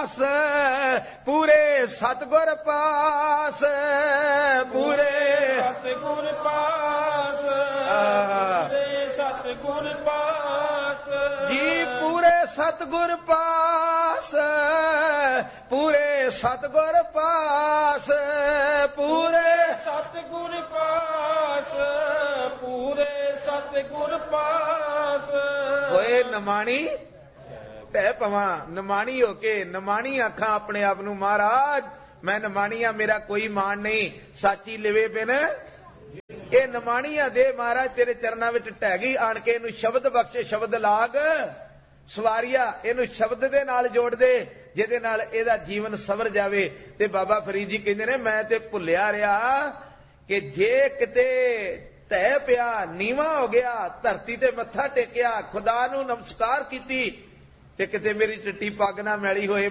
ਪਾਸ, ਪੂਰੇ ਸਤਿਗੁਰ ਪਾਸ, ਪੂਰੇ ਸਤਿਗੁਰ ਪਾਸ, ਪੂਰੇ ਸਤਿਗੁਰ ਪਾਸ ਜੀ, ਪੂਰੇ ਸਤਿਗੁਰ ਪਾਸ, ਪੂਰੇ ਸਤਿਗੁਰ ਪਾਸ, ਪੂਰੇ ਸਤਿਗੁਰ ਪਾਸ, ਪੂਰੇ ਸਤਿਗੁਰ ਪਾਸ। ਹੋਏ ਨਮਾਣੀ ਤੈ ਪਵਾਂ, ਨਮਾਣੀ ਹੋ ਕੇ ਨਮਾਣੀ ਆਖਾਂ ਆਪਣੇ ਆਪ ਨੂੰ, ਮਹਾਰਾਜ ਮੈਂ ਨਮਾਣੀ ਆ, ਮੇਰਾ ਕੋਈ ਮਾਣ ਨਹੀਂ, ਸਾਚੀ ਲਿਵੇ ਬਿਨ ਇਹ ਨਮਾਣੀਆਂ ਦੇ ਮਹਾਰਾਜ ਤੇਰੇ ਚਰਨਾਂ ਵਿੱਚ ਢਹਿ ਗਈ। ਆਣ ਕੇ ਇਹਨੂੰ ਸ਼ਬਦ ਬਖਸ਼ੇ, ਸ਼ਬਦ ਲਾਗ ਸਵਾਰੀਆ, ਇਹਨੂੰ ਸ਼ਬਦ ਦੇ ਨਾਲ ਜੋੜ ਦੇ ਜਿਹਦੇ ਨਾਲ ਇਹਦਾ ਜੀਵਨ ਸਵਰ ਜਾਵੇ। ਤੇ ਬਾਬਾ ਫਰੀਦ ਜੀ ਕਹਿੰਦੇ ਨੇ ਮੈਂ ਤੇ ਭੁੱਲਿਆ ਰਿਹਾ ਕਿ ਜੇ ਕਿਤੇ ਢਹਿ ਪਿਆ, ਨੀਵਾਂ ਹੋ ਗਿਆ, ਧਰਤੀ ਤੇ ਮੱਥਾ ਟੇਕਿਆ, ਖੁਦਾ ਨੂੰ ਨਮਸਕਾਰ ਕੀਤੀ, ਤੇ ਕਿਤੇ ਮੇਰੀ ਚਿੱਟੀ ਪੱਗ ਨਾ ਮੈਲੀ ਹੋਏ